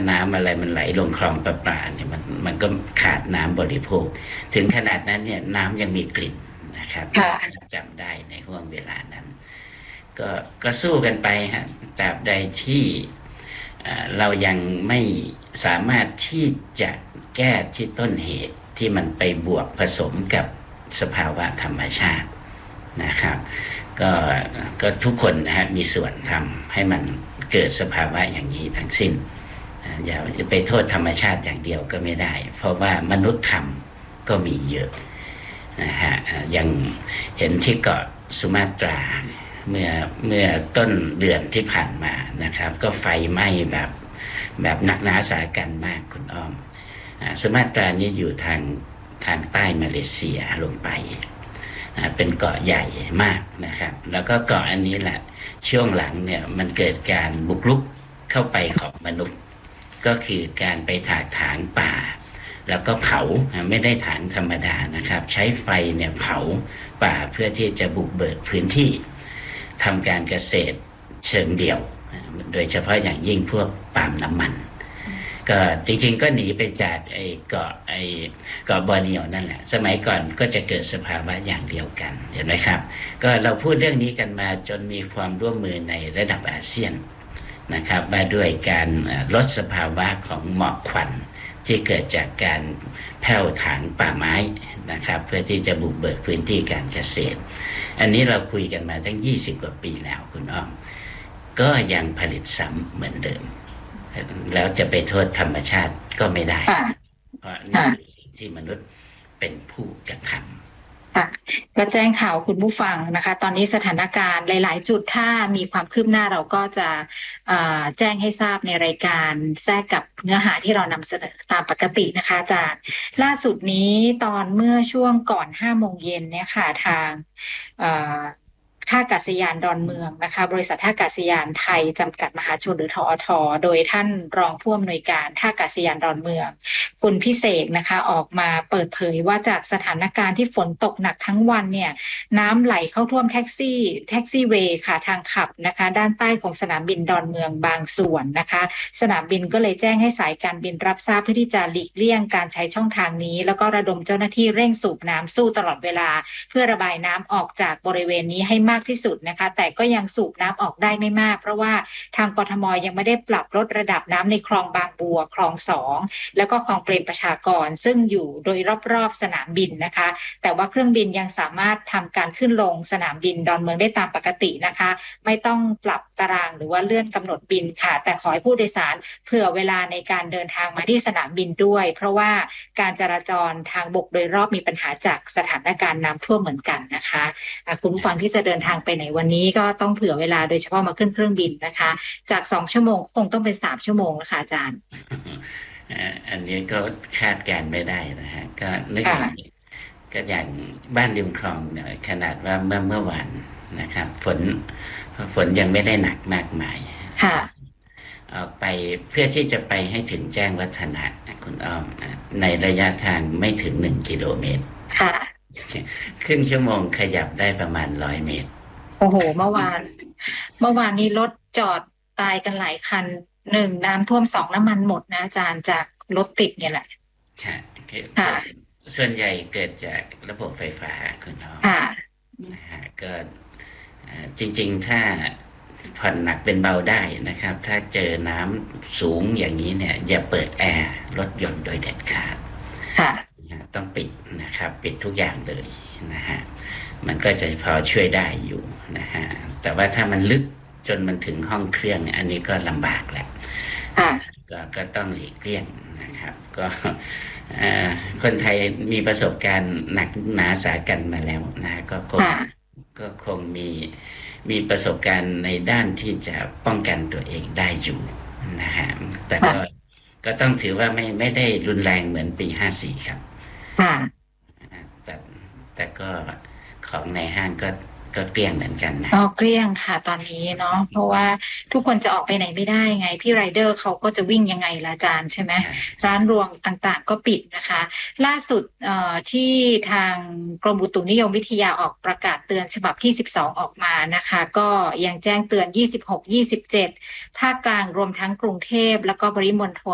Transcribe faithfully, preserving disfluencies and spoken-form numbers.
น้ำอะไรมันไหลลงคลองประปาเนี่ยมันมันก็ขาดน้ำบริโภคถึงขนาดนั้นเนี่ยน้ำยังมีกลิ่นนะครับจำได้ในห่วงเวลานั้นก็ก็สู้กันไปฮะตราบใดที่เรายังไม่สามารถที่จะแก้ที่ต้นเหตุที่มันไปบวกผสมกับสภาวะธรรมชาตินะครับก็ก็ทุกคนนะฮะมีส่วนทำให้มันเกิดสภาวะอย่างนี้ทั้งสิ้นอย่าไปโทษธรรมชาติอย่างเดียวก็ไม่ได้เพราะว่ามนุษย์ทำก็มีเยอะนะฮะยังเห็นที่เกาะสุมาตราเมื่อเมื่อต้นเดือนที่ผ่านมานะครับก็ไฟไหม้แบบแบบหนักหนาสากันมากคุณอ้อมสุมาตรานี้อยู่ทางทางใต้มาเลเซียลงไปนะเป็นเกาะใหญ่มากนะครับแล้วก็เกาะอันนี้แหละช่วงหลังเนี่ยมันเกิดการบุกรุกเข้าไปของมนุษย์ก็คือการไปถากถางป่าแล้วก็เผาไม่ได้ถางธรรมดานะครับใช้ไฟเนี่ยเผาป่าเพื่อที่จะบุกเบิกพื้นที่ทำการเกษตรเชิงเดี่ยวโดยเฉพาะอย่างยิ่งพวกปาล์มน้ำมันก็จริงๆก็หนีไปจากไอ้เกาะไอ้เกาะบอร์เนียวนั่นแหละสมัยก่อนก็จะเกิดสภาวะอย่างเดียวกันเห็นไหมครับก็เราพูดเรื่องนี้กันมาจนมีความร่วมมือในระดับอาเซียนนะครับมาด้วยการลดสภาวะของหมอกควันที่เกิดจากการแผ่วถางป่าไม้นะครับเพื่อที่จะบุกเบิกพื้นที่การเกษตรอันนี้เราคุยกันมาตั้งยี่สิบกว่าปีแล้วคุณอ้อมก็ยังผลิตซ้ำเหมือนเดิมแล้วจะไปโทษธรรมชาติก็ไม่ได้เพราะนี่ที่มนุษย์เป็นผู้กระทำค่ะก็แจ้งข่าวคุณผู้ฟังนะคะตอนนี้สถานการณ์หลายๆจุดถ้ามีความคืบหน้าเราก็จะแจ้งให้ทราบในรายการแทรกกับเนื้อหาที่เรานำเสนอตามปกตินะคะอาจารย์ล่าสุดนี้ตอนเมื่อช่วงก่อนห้าโมงเย็นเนี่ยค่ะทางท่าอากาศยานดอนเมืองนะคะบริษัทท่าอากาศยานไทยจำกัดมหาชนหรือทอทโดยท่านรองผู้อำนวยการท่าอากาศยานดอนเมืองคุณพิเศษนะคะออกมาเปิดเผยว่าจากสถานการณ์ที่ฝนตกหนักทั้งวันเนี่ยน้ำไหลเข้าท่วมแท็กซี่แท็กซี่เวย์ค่ะทางขับนะคะด้านใต้ของสนามบินดอนเมืองบางส่วนนะคะสนามบินก็เลยแจ้งให้สายการบินรับทราบเพื่อที่จะหลีกเลี่ยงการใช้ช่องทางนี้แล้วก็ระดมเจ้าหน้าที่เร่งสูบน้ำสู้ตลอดเวลาเพื่อระบายน้ำออกจากบริเวณนี้ให้มากที่สุดนะคะแต่ก็ยังสูบน้ำออกได้ไม่มากเพราะว่าทางกทมยังไม่ได้ปรับลดระดับน้ำในคลองบางบัวคลองสองแล้วก็คลองเปรมประชากรซึ่งอยู่โดยรอบๆสนามบินนะคะแต่ว่าเครื่องบินยังสามารถทำการขึ้นลงสนามบินดอนเมืองได้ตามปกตินะคะไม่ต้องปรับตารางหรือว่าเลื่อนกำหนดบินค่ะแต่ขอให้ผู้โดยสารเผื่อเวลาในการเดินทางมาที่สนามบินด้วยเพราะว่าการจราจรทางบกโดยรอบมีปัญหาจากสถานการณ์น้ำท่วมเหมือนกันนะคะคุณผู้ฟังที่จะเดินทางไปไหนวันนี้ก็ต้องเผื่อเวลาโดยเฉพาะมาขึ้นเครื่องบินนะคะจากสองชั่วโมงคงต้องเป็นสามชั่วโมงนะคะอาจารย์อันนี้ก็คาดการไม่ได้นะฮะก็นึกอย่างก็อย่างบ้านริมคลองเนี่ยขนาดว่าเมื่อเมื่อวานนะครับฝนฝนยังไม่ได้หนักมากมายค่ะออกไปเพื่อที่จะไปให้ถึงแจ้งวัฒนะคุณอ้อมในระยะทางไม่ถึงหนึ่งกิโลเมตรค่ะครึ่งชั่วโมงขยับได้ประมาณร้อยเมตรโอ้โหเมื่อวานเมื่อวานนี้รถจอดตายกันหลายคันหนึ่งน้ำท่วมสองน้ำมันหมดนะอาจารย์จากรถติดเนี่ยแหละค่ะส่วนใหญ่เกิดจากระบบไฟฟ้าคุณน้องนะฮะก็จริงๆถ้าผ่อนหนักเป็นเบาได้นะครับถ้าเจอน้ำสูงอย่างนี้เนี่ยอย่าเปิดแอร์รถยนต์โดยเด็ดขาดต้องปิดนะครับปิดทุกอย่างเลยนะฮะมันก็จะพอช่วยได้อยู่นะฮะแต่ว่าถ้ามันลึกจนมันถึงห้องเครื่องอันนี้ก็ลำบากแหละก็ก็ต้องหลีกเลี่ยงนะครับก็คนไทยมีประสบการณ์หนักหนาสากันมาแล้วนะก็คงก็คงมีมีประสบการณ์ในด้านที่จะป้องกันตัวเองได้อยู่นะฮะแต่ก็ก็ต้องถือว่าไม่ไม่ได้รุนแรงเหมือนปีห้าสี่ครับแต่แต่ก็ของในห้างก็ก็เกลี้ยงเหมือนกันนะอ๋อเกลี้ยงค่ะตอนนี้เนาะเพราะว่าทุกคนจะออกไปไหนไม่ได้ไงพี่ไรเดอร์เขาก็จะวิ่งยังไงล่ะอาจารย์ใช่ไหมร้านรวงต่างๆก็ปิดนะคะล่าสุดเอ่อที่ทางกรมอุตุนิยมวิทยาออกประกาศเตือนฉบับที่สิบสองออกมานะคะก็ยังแจ้งเตือนยี่สิบหก ยี่สิบเจ็ดภาคกลางรวมทั้งกรุงเทพแล้วก็ปริมณฑล